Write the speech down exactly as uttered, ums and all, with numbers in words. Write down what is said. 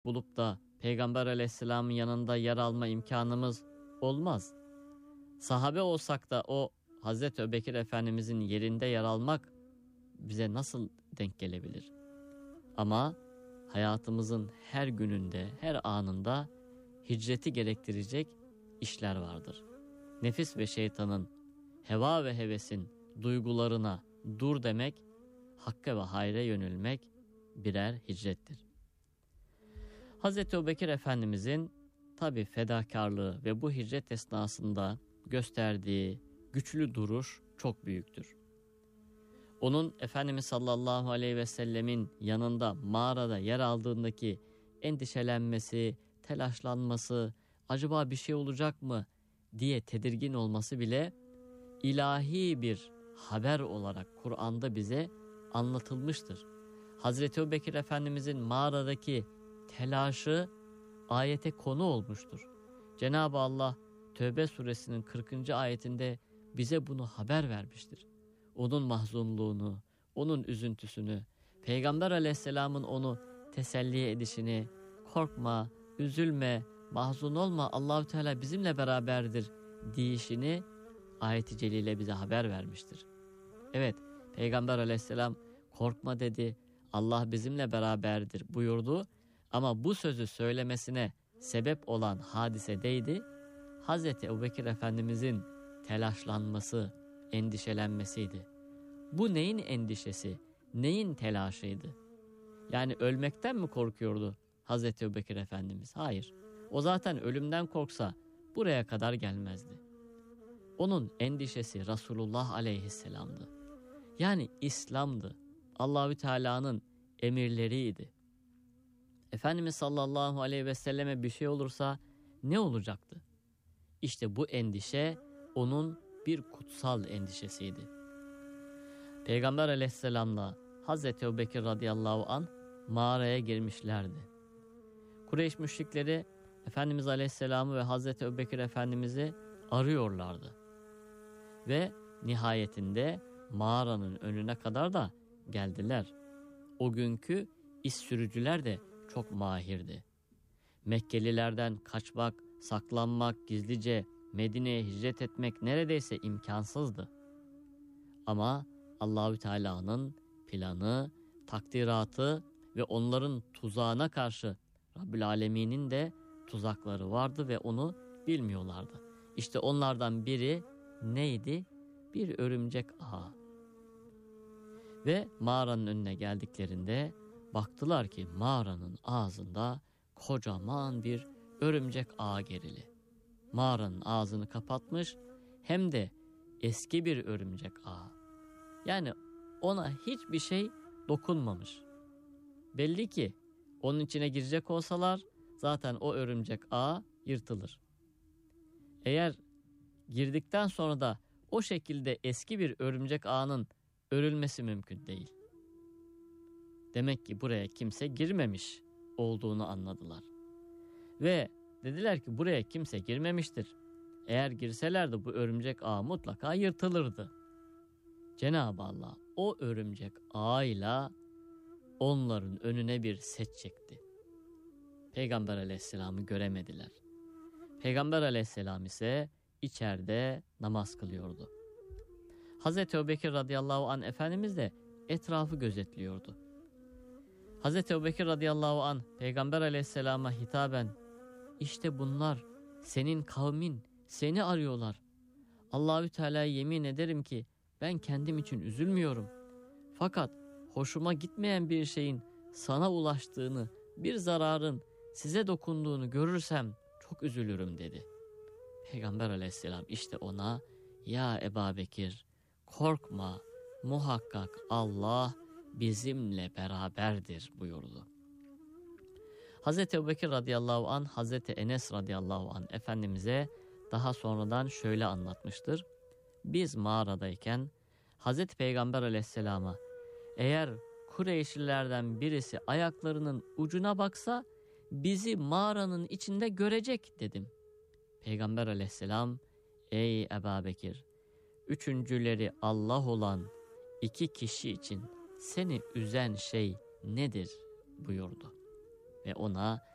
bulup da Peygamber Aleyhisselam'ın yanında yer alma imkanımız olmaz. Sahabe olsak da o Hazreti Ebubekir Efendimizin yerinde yer almak bize nasıl denk gelebilir? Ama hayatımızın her gününde, her anında hicreti gerektirecek işler vardır. Nefis ve şeytanın, heva ve hevesin duygularına dur demek, hakka ve hayre yönelmek birer hicrettir. Hazreti Ebubekir Efendimizin tabi fedakarlığı ve bu hicret esnasında gösterdiği güçlü duruş çok büyüktür. Onun Efendimiz sallallahu aleyhi ve sellemin yanında mağarada yer aldığındaki endişelenmesi, telaşlanması, acaba bir şey olacak mı diye tedirgin olması bile ilahi bir haber olarak Kur'an'da bize anlatılmıştır. Hazreti Ebubekir Efendimizin mağaradaki telaşı ayete konu olmuştur. Cenab-ı Allah Tövbe suresinin kırkıncı ayetinde bize bunu haber vermiştir. Onun mahzunluğunu, onun üzüntüsünü, Peygamber Aleyhisselam'ın onu teselli edişini, korkma, üzülme, mahzun olma, Allah-u Teala bizimle beraberdir deyişini ayet-i celile bize haber vermiştir. Evet, Peygamber Aleyhisselam korkma dedi, Allah bizimle beraberdir buyurdu ama bu sözü söylemesine sebep olan hadisedeydi, Hazreti Ebubekir Efendimizin telaşlanması, endişelenmesiydi. Bu neyin endişesi, neyin telaşıydı? Yani ölmekten mi korkuyordu Hazreti Ebubekir Efendimiz? Hayır. O zaten ölümden korksa buraya kadar gelmezdi. Onun endişesi Resulullah Aleyhisselam'dı. Yani İslam'dı. Allahü Teala'nın emirleriydi. Efendimiz sallallahu aleyhi ve selleme bir şey olursa ne olacaktı? İşte bu endişe onun bir kutsal endişesiydi. Peygamber Aleyhisselam'la Hazreti Ebubekir radıyallahu anh mağaraya girmişlerdi. Kureyş müşrikleri Efendimiz Aleyhisselam'ı ve Hazreti Ebubekir Efendimiz'i arıyorlardı. Ve nihayetinde mağaranın önüne kadar da geldiler. O günkü iz sürücüler de çok mahirdi. Mekkelilerden kaçmak, saklanmak, gizlice Medine'ye hicret etmek neredeyse imkansızdı. Ama Allahü Teala'nın planı, takdiratı ve onların tuzağına karşı Rabbül Alemin'in de tuzakları vardı ve onu bilmiyorlardı. İşte onlardan biri neydi? Bir örümcek ağı. Ve mağaranın önüne geldiklerinde baktılar ki mağaranın ağzında kocaman bir örümcek ağı gerili. Mağaranın ağzını kapatmış, hem de eski bir örümcek ağı. Yani ona hiçbir şey dokunmamış. Belli ki onun içine girecek olsalar zaten o örümcek ağı yırtılır. Eğer girdikten sonra da o şekilde eski bir örümcek ağının örülmesi mümkün değil. Demek ki buraya kimse girmemiş olduğunu anladılar. Ve dediler ki buraya kimse girmemiştir. Eğer girselerdi bu örümcek ağı mutlaka yırtılırdı. Cenab-ı Allah o örümcek ağıyla onların önüne bir set çekti. Peygamber Aleyhisselam'ı göremediler. Peygamber Aleyhisselam ise içeride namaz kılıyordu. Hazreti Ebubekir radıyallahu anh Efendimiz de etrafı gözetliyordu. Hazreti Ebubekir radıyallahu anh Peygamber Aleyhisselam'a hitaben, işte bunlar senin kavmin, seni arıyorlar. Allahü Teala'ya yemin ederim ki ben kendim için üzülmüyorum. Fakat hoşuma gitmeyen bir şeyin sana ulaştığını, bir zararın size dokunduğunu görürsem çok üzülürüm dedi. Peygamber Aleyhisselam işte ona, ya Ebubekir korkma, muhakkak Allah bizimle beraberdir buyurdu. Hazreti Ebubekir radıyallahu anh, Hazreti Enes radıyallahu anh Efendimiz'e daha sonradan şöyle anlatmıştır. Biz mağaradayken Hazreti Peygamber Aleyhisselam'a, eğer Kureyşlilerden birisi ayaklarının ucuna baksa bizi mağaranın içinde görecek dedim. Peygamber Aleyhisselam, ey Ebubekir, üçüncüleri Allah olan iki kişi için seni üzen şey nedir buyurdu. Ve ona